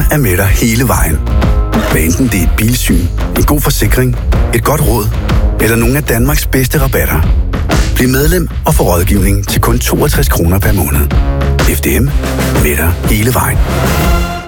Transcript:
er med dig hele vejen. Hvad enten det er et bilsyn, en god forsikring, et godt råd, eller nogle af Danmarks bedste rabatter. Bliv medlem og få rådgivning til kun 62 kroner per måned. FDM, med dig hele vejen.